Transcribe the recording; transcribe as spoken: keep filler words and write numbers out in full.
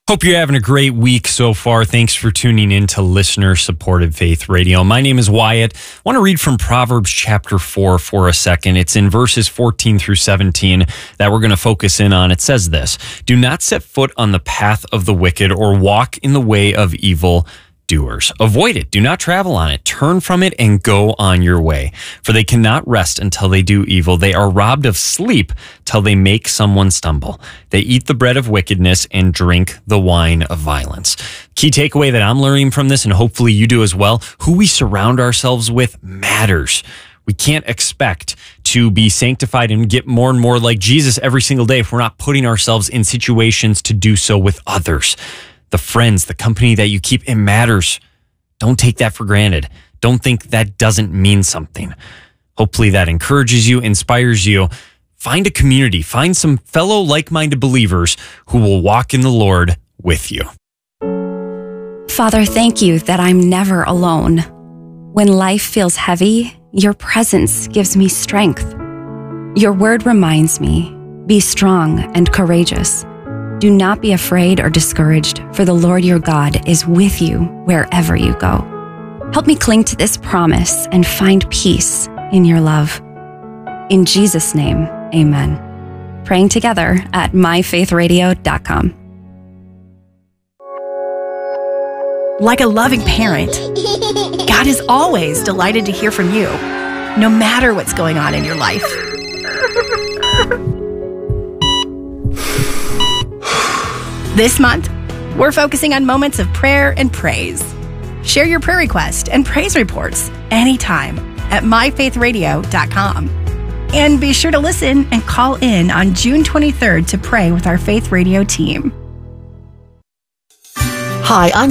Hope you're having a great week so far. Thanks for tuning in to Listener-Supported Faith Radio. My name is Wyatt. I want to read from Proverbs chapter four for a second. It's in verses fourteen through seventeen that we're going to focus in on. It says this: "Do not set foot on the path of the wicked or walk in the way of evil doers. Avoid it. Do not travel on it. Turn from it and go on your way. For they cannot rest until they do evil. They are robbed of sleep till they make someone stumble. They eat the bread of wickedness and drink the wine of violence." Key takeaway that I'm learning from this, and hopefully you do as well: who we surround ourselves with matters. We can't expect to be sanctified and get more and more like Jesus every single day if we're not putting ourselves in situations to do so with others. The friends, the company that you keep, it matters. Don't take that for granted. Don't think that doesn't mean something. Hopefully that encourages you, inspires you. Find a community, find some fellow like-minded believers who will walk in the Lord with you. Father, thank you that I'm never alone. When life feels heavy, your presence gives me strength. Your word reminds me, be strong and courageous. Do not be afraid or discouraged, for the Lord your God is with you wherever you go. Help me cling to this promise and find peace in your love. In Jesus' name, amen. Praying together at my faith radio dot com. Like a loving parent, God is always delighted to hear from you, no matter what's going on in your life. This month, we're focusing on moments of prayer and praise. Share your prayer request and praise reports anytime at my faith radio dot com. And be sure to listen and call in on June twenty-third to pray with our Faith Radio team. Hi, I'm